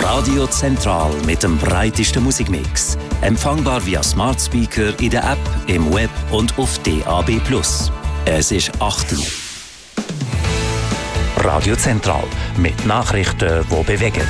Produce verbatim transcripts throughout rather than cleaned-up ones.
Radio Zentral mit dem breitesten Musikmix. Empfangbar via Smart Speaker in der App, im Web und auf D A B plus. Es ist acht Uhr. Radio Zentral mit Nachrichten, die bewegen.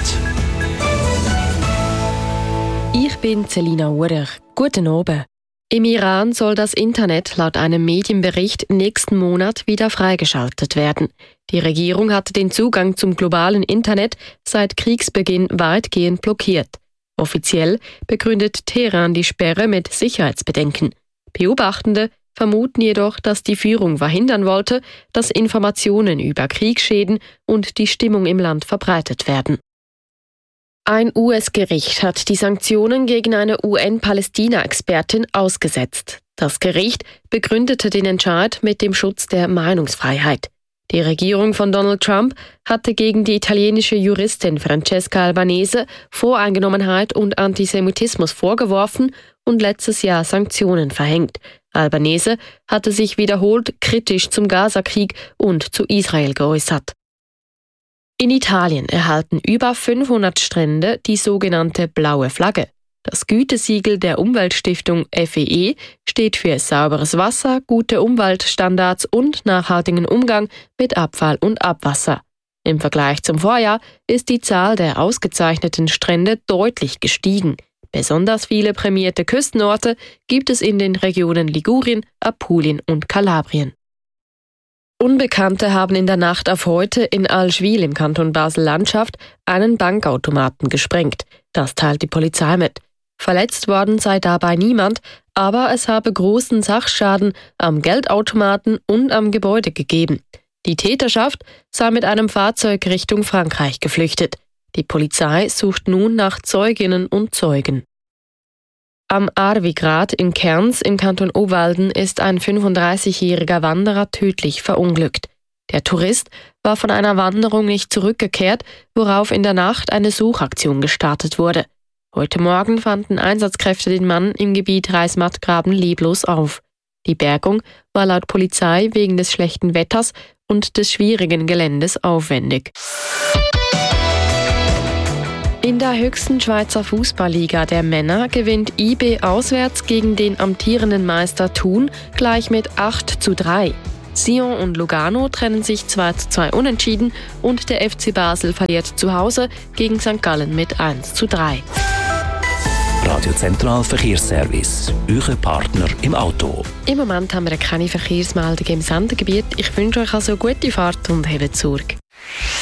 Ich bin Celina Urech. Guten Abend. Im Iran soll das Internet laut einem Medienbericht nächsten Monat wieder freigeschaltet werden. Die Regierung hatte den Zugang zum globalen Internet seit Kriegsbeginn weitgehend blockiert. Offiziell begründet Teheran die Sperre mit Sicherheitsbedenken. Beobachtende vermuten jedoch, dass die Führung verhindern wollte, dass Informationen über Kriegsschäden und die Stimmung im Land verbreitet werden. Ein U S-Gericht hat die Sanktionen gegen eine U N-Palästina-Expertin ausgesetzt. Das Gericht begründete den Entscheid mit dem Schutz der Meinungsfreiheit. Die Regierung von Donald Trump hatte gegen die italienische Juristin Francesca Albanese Voreingenommenheit und Antisemitismus vorgeworfen und letztes Jahr Sanktionen verhängt. Albanese hatte sich wiederholt kritisch zum Gazakrieg und zu Israel geäußert. In Italien erhalten über fünfhundert Strände die sogenannte blaue Flagge. Das Gütesiegel der Umweltstiftung F E E steht für sauberes Wasser, gute Umweltstandards und nachhaltigen Umgang mit Abfall und Abwasser. Im Vergleich zum Vorjahr ist die Zahl der ausgezeichneten Strände deutlich gestiegen. Besonders viele prämierte Küstenorte gibt es in den Regionen Ligurien, Apulien und Kalabrien. Unbekannte haben in der Nacht auf heute in Allschwil im Kanton Basel-Landschaft einen Bankautomaten gesprengt. Das teilt die Polizei mit. Verletzt worden sei dabei niemand, aber es habe großen Sachschaden am Geldautomaten und am Gebäude gegeben. Die Täterschaft sei mit einem Fahrzeug Richtung Frankreich geflüchtet. Die Polizei sucht nun nach Zeuginnen und Zeugen. Am Arvigrat in Kerns im Kanton Obwalden ist ein fünfunddreißigjähriger Wanderer tödlich verunglückt. Der Tourist war von einer Wanderung nicht zurückgekehrt, worauf in der Nacht eine Suchaktion gestartet wurde. Heute Morgen fanden Einsatzkräfte den Mann im Gebiet Reismattgraben leblos auf. Die Bergung war laut Polizei wegen des schlechten Wetters und des schwierigen Geländes aufwendig. In der höchsten Schweizer Fußballliga der Männer gewinnt I B auswärts gegen den amtierenden Meister Thun gleich mit acht zu drei. Sion und Lugano trennen sich zwei zu zwei unentschieden und der F C Basel verliert zu Hause gegen Sankt Gallen mit eins zu drei. Radio Zentral Verkehrsservice, Ihr Partner im Auto. Im Moment haben wir keine Verkehrsmeldungen im Sendegebiet. Ich wünsche euch also gute Fahrt und hebt Sorge.